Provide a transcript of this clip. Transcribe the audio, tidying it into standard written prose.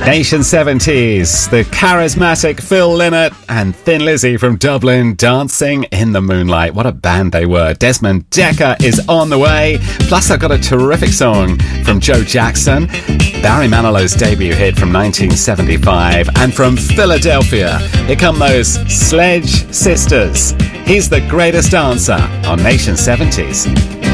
Nation 70s, the charismatic Phil Lynott and Thin Lizzy from Dublin dancing in the moonlight. What a band they were. Desmond Dekker is on the way. Plus, I've got a terrific song from Joe Jackson, Barry Manilow's debut hit from 1975, and from Philadelphia, here come those Sledge Sisters. He's the greatest dancer on Nation 70s.